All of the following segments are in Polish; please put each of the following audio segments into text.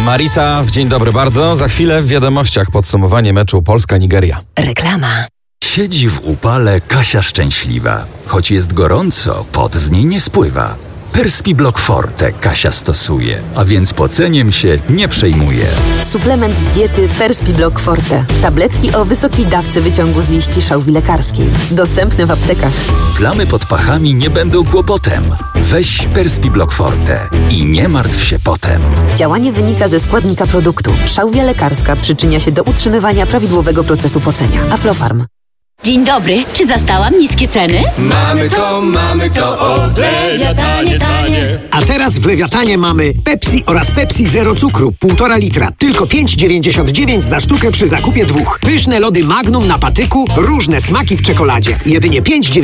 Marisa, w dzień dobry bardzo. Za chwilę w wiadomościach podsumowanie meczu Polska-Nigeria. Reklama. Siedzi w upale Kasia szczęśliwa. Choć jest gorąco, pot z niej nie spływa. Perspiblock Forte Kasia stosuje, a więc poceniem się nie przejmuje. Suplement diety Perspiblock Forte. Tabletki o wysokiej dawce wyciągu z liści szałwi lekarskiej. Dostępne w aptekach. Plamy pod pachami nie będą kłopotem. Weź Perspiblock Forte i nie martw się potem. Działanie wynika ze składnika produktu. Szałwia lekarska przyczynia się do utrzymywania prawidłowego procesu pocenia. Aflofarm. Dzień dobry, czy zastałam niskie ceny? Mamy to, o w Lewiatanie tanie. A teraz w Lewiatanie mamy Pepsi oraz Pepsi Zero cukru, 1,5 litra. Tylko 5,99 za sztukę przy zakupie 2. Pyszne lody Magnum na patyku, różne smaki w czekoladzie. Jedynie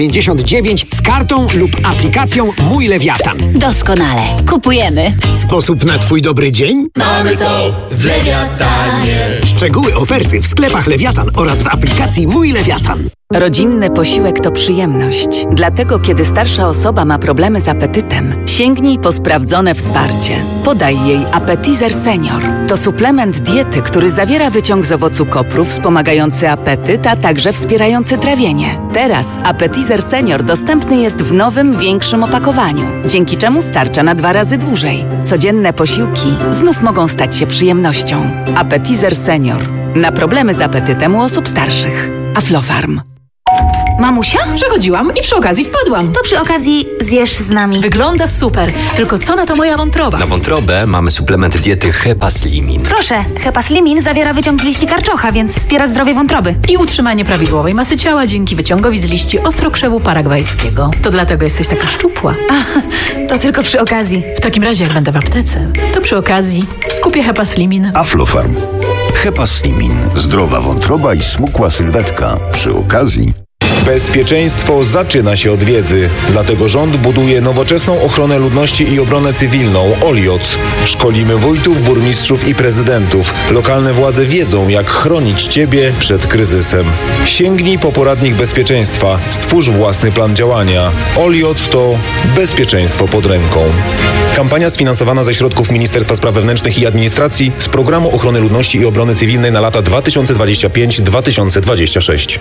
5,99 z kartą lub aplikacją Mój Lewiatan. Doskonale, kupujemy. Sposób na Twój dobry dzień? Mamy to w Lewiatanie. Szczegóły oferty w sklepach Lewiatan oraz w aplikacji Mój Lewiatan. Rodzinny posiłek to przyjemność. Dlatego, kiedy starsza osoba ma problemy z apetytem, sięgnij po sprawdzone wsparcie. Podaj jej Appetizer Senior. To suplement diety, który zawiera wyciąg z owocu kopru wspomagający apetyt, a także wspierający trawienie. Teraz Appetizer Senior dostępny jest w nowym, większym opakowaniu, dzięki czemu starcza na 2 razy dłużej. Codzienne posiłki znów mogą stać się przyjemnością. Appetizer Senior. Na problemy z apetytem u osób starszych. Aflofarm. Mamusia? Przechodziłam i przy okazji wpadłam. To przy okazji zjesz z nami. Wygląda super, tylko co na to moja wątroba? Na wątrobę mamy suplement diety Hepaslimin. Proszę, Hepaslimin zawiera wyciąg z liści karczocha, więc wspiera zdrowie wątroby. I utrzymanie prawidłowej masy ciała dzięki wyciągowi z liści ostrokrzewu paragwajskiego. To dlatego jesteś taka szczupła. To tylko przy okazji. W takim razie, jak będę w aptece, to przy okazji kupię Hepaslimin. Aflofarm. Hepaslimin. Zdrowa wątroba i smukła sylwetka. Przy okazji. Bezpieczeństwo zaczyna się od wiedzy. Dlatego rząd buduje nowoczesną ochronę ludności i obronę cywilną OLIOC. Szkolimy wójtów, burmistrzów i prezydentów. Lokalne władze wiedzą, jak chronić Ciebie przed kryzysem. Sięgnij po poradnik bezpieczeństwa. Stwórz własny plan działania. OLIOC to bezpieczeństwo pod ręką. Kampania sfinansowana ze środków Ministerstwa Spraw Wewnętrznych i Administracji z Programu Ochrony Ludności i Obrony Cywilnej na lata 2025-2026.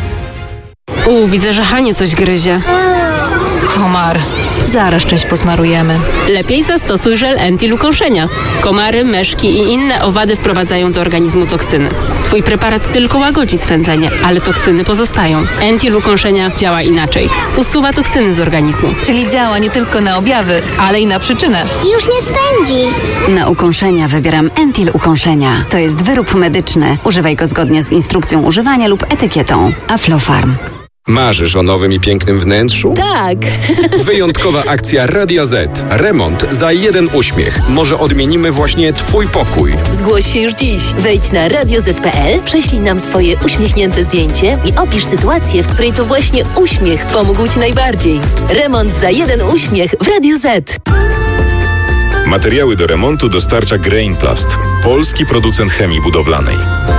Widzę, że Hanie coś gryzie. Komar. Zaraz czymś posmarujemy. Lepiej zastosuj żel Entil ukąszenia. Komary, myszki i inne owady wprowadzają do organizmu toksyny. Twój preparat tylko łagodzi swędzenie, ale toksyny pozostają. Entil ukąszenia działa inaczej. Usuwa toksyny z organizmu. Czyli działa nie tylko na objawy, ale i na przyczynę. Już nie swędzi. Na ukąszenia wybieram Entil ukąszenia. To jest wyrób medyczny. Używaj go zgodnie z instrukcją używania lub etykietą. Aflofarm. Marzysz o nowym i pięknym wnętrzu? Tak. Wyjątkowa akcja Radia Z. Remont za 1 uśmiech. Może odmienimy właśnie Twój pokój. Zgłoś się już dziś. Wejdź na radioz.pl, prześlij nam swoje uśmiechnięte zdjęcie i opisz sytuację, w której to właśnie uśmiech pomógł Ci najbardziej. Remont za 1 uśmiech w Radio Z. Materiały do remontu dostarcza Grainplast, polski producent chemii budowlanej.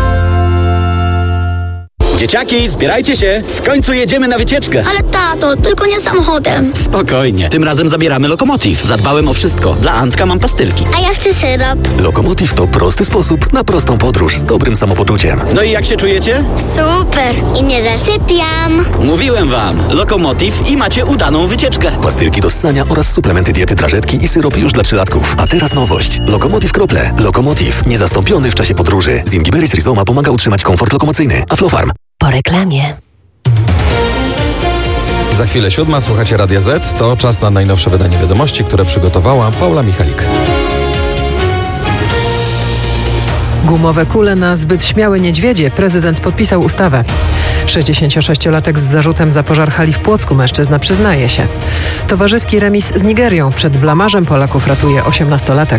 Dzieciaki, zbierajcie się! W końcu jedziemy na wycieczkę! Ale tato, tylko nie samochodem. Spokojnie, tym razem zabieramy Lokomotiv. Zadbałem o wszystko. Dla Antka mam pastylki. A ja chcę syrop. Lokomotiv to prosty sposób na prostą podróż z dobrym samopoczuciem. No i jak się czujecie? Super! I nie zasypiam. Mówiłem wam, Lokomotiv i macie udaną wycieczkę. Pastylki do ssania oraz suplementy diety drażetki i syrop już dla 3-latków. A teraz nowość. Lokomotiv krople. Lokomotiv. Niezastąpiony w czasie podróży. Zingiberis rhizoma pomaga utrzymać komfort lokomocyjny. Aflofarm. Po reklamie. Za chwilę 7, słuchacie Radia Z. To czas na najnowsze wydanie wiadomości, które przygotowała Paula Michalik. Gumowe kule na zbyt śmiałe niedźwiedzie. Prezydent podpisał ustawę. 66-latek z zarzutem za pożar hali w Płocku. Mężczyzna przyznaje się. Towarzyski remis z Nigerią. Przed blamażem Polaków ratuje 18-latek.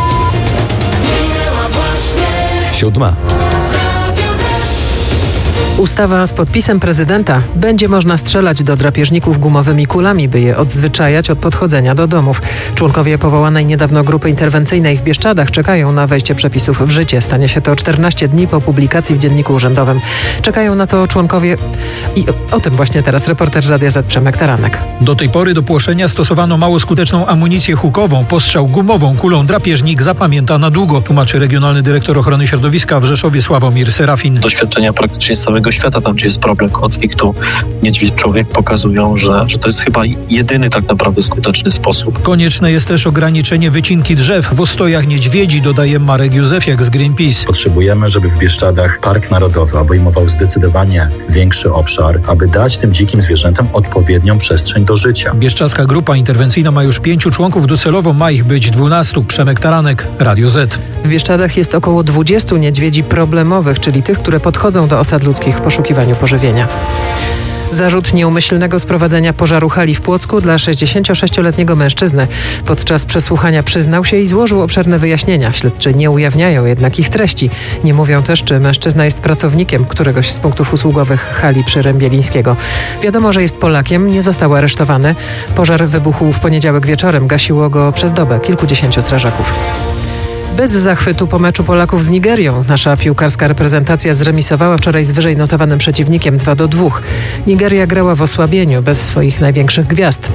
7. Ustawa z podpisem prezydenta. Będzie można strzelać do drapieżników gumowymi kulami, by je odzwyczajać od podchodzenia do domów. Członkowie powołanej niedawno grupy interwencyjnej w Bieszczadach czekają na wejście przepisów w życie. Stanie się to 14 dni po publikacji w Dzienniku Urzędowym. Czekają na to członkowie i o tym właśnie teraz reporter Radia Z Przemek Taranek. Do tej pory do płoszenia stosowano mało skuteczną amunicję hukową. Postrzał gumową kulą drapieżnik zapamięta na długo, tłumaczy regionalny dyrektor ochrony środowiska w Rzeszowie Sławomir Serafin. Doświadczenia praktycznie z całego świata, tam gdzie jest problem konfliktu niedźwiedź-człowiek, pokazują, że to jest chyba jedyny tak naprawdę skuteczny sposób. Konieczne jest też ograniczenie wycinki drzew w ostojach niedźwiedzi, dodaje Marek Józefiak z Greenpeace. Potrzebujemy, żeby w Bieszczadach Park Narodowy obejmował zdecydowanie większy obszar, aby dać tym dzikim zwierzętom odpowiednią przestrzeń do życia. Bieszczadzka grupa interwencyjna ma już 5 członków, docelowo ma ich być 12. Przemek Taranek, Radio Z. W Bieszczadach jest około 20 niedźwiedzi problemowych, czyli tych, które podchodzą do osad ludzkich w poszukiwaniu pożywienia. Zarzut nieumyślnego sprowadzenia pożaru hali w Płocku dla 66-letniego mężczyzny. Podczas przesłuchania przyznał się i złożył obszerne wyjaśnienia. Śledczy nie ujawniają jednak ich treści. Nie mówią też, czy mężczyzna jest pracownikiem któregoś z punktów usługowych hali przy Rębielińskiego. Wiadomo, że jest Polakiem, nie został aresztowany. Pożar wybuchł w poniedziałek wieczorem. Gasiło go przez dobę kilkudziesięciu strażaków. Bez zachwytu po meczu Polaków z Nigerią. Nasza piłkarska reprezentacja zremisowała wczoraj z wyżej notowanym przeciwnikiem 2-2. Nigeria grała w osłabieniu, bez swoich największych gwiazd.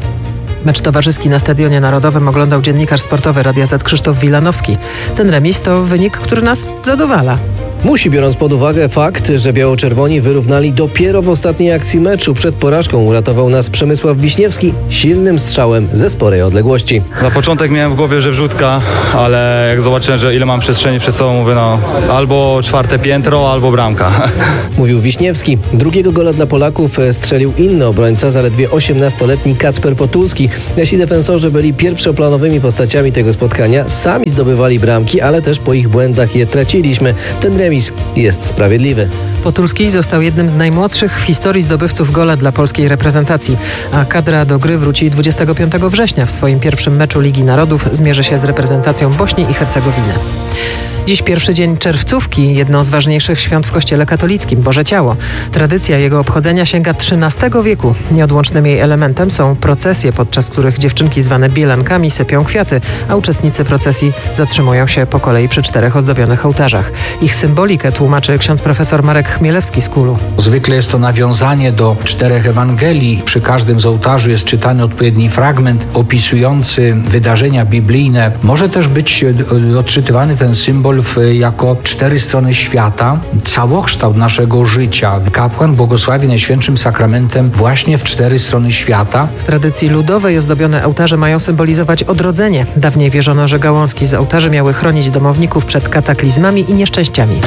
Mecz towarzyski na Stadionie Narodowym oglądał dziennikarz sportowy Radia Z Krzysztof Wilanowski. Ten remis to wynik, który nas zadowala. Musi, biorąc pod uwagę fakt, że biało-czerwoni wyrównali dopiero w ostatniej akcji meczu. Przed porażką uratował nas Przemysław Wiśniewski silnym strzałem ze sporej odległości. Na początek miałem w głowie, że wrzutka, ale jak zobaczyłem, że ile mam przestrzeni przed sobą, mówię, albo 4. piętro, albo bramka. Mówił Wiśniewski. Drugiego gola dla Polaków strzelił inny obrońca, zaledwie 18-letni Kacper Potulski. Nasi defensorzy byli pierwszoplanowymi postaciami tego spotkania. Sami zdobywali bramki, ale też po ich błędach je traciliśmy. Ten remis jest sprawiedliwy. Potulski został jednym z najmłodszych w historii zdobywców gola dla polskiej reprezentacji, a kadra do gry wróci 25 września. W swoim pierwszym meczu Ligi Narodów zmierzy się z reprezentacją Bośni i Hercegowiny. Dziś pierwszy dzień czerwcówki, jedno z ważniejszych świąt w Kościele katolickim, Boże Ciało. Tradycja jego obchodzenia sięga XIII wieku. Nieodłącznym jej elementem są procesje, podczas których dziewczynki zwane bielankami sypią kwiaty, a uczestnicy procesji zatrzymują się po kolei przy 4 ozdobionych ołtarzach. Ich symbolikę tłumaczy ksiądz profesor Marek Chmielewski z KUL-u. Zwykle jest to nawiązanie do 4 Ewangelii. Przy każdym z ołtarzy jest czytany odpowiedni fragment opisujący wydarzenia biblijne. Może też być odczytywany ten symbol jako 4 strony świata, całokształt naszego życia. Kapłan błogosławi Najświętszym Sakramentem właśnie w 4 strony świata. W tradycji ludowej ozdobione ołtarze mają symbolizować odrodzenie. Dawniej wierzono, że gałązki z ołtarzy miały chronić domowników przed kataklizmami i nieszczęściami.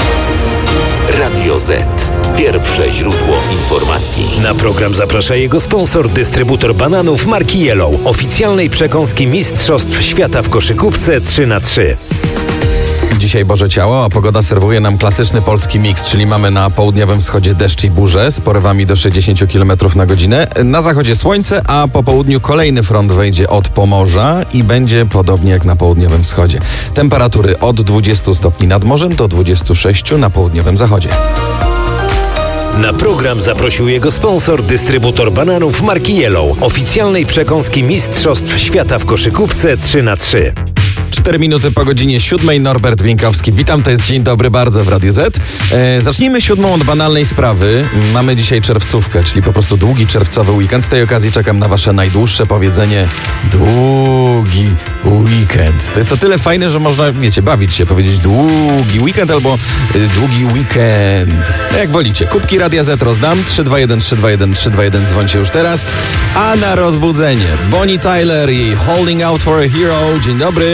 Radio Z. Pierwsze źródło informacji. Na program zaprasza jego sponsor, dystrybutor bananów marki Yellow, oficjalnej przekąski Mistrzostw Świata w koszykówce 3x3. Dzisiaj Boże Ciało, a pogoda serwuje nam klasyczny polski miks, czyli mamy na południowym wschodzie deszcz i burze z porywami do 60 km na godzinę. Na zachodzie słońce, a po południu kolejny front wejdzie od Pomorza i będzie podobnie jak na południowym wschodzie. Temperatury od 20 stopni nad morzem do 26 na południowym zachodzie. Na program zaprosił jego sponsor, dystrybutor bananów marki Yellow, oficjalnej przekąski Mistrzostw Świata w koszykówce 3x3. 4 minuty po godzinie 7. Norbert Bieńkowski. Witam, to jest Dzień Dobry bardzo w Radiu Z. Zacznijmy 7 od banalnej sprawy. Mamy dzisiaj czerwcówkę, czyli po prostu długi czerwcowy weekend. Z tej okazji czekam na wasze najdłuższe powiedzenie długi weekend. To jest to tyle fajne, że można, wiecie, bawić się, powiedzieć długi weekend albo długi weekend. Jak wolicie. Kubki Radia Z rozdam. 321 321 321. Dzwońcie już teraz. A na rozbudzenie Bonnie Tyler i Holding Out for a Hero. Dzień dobry.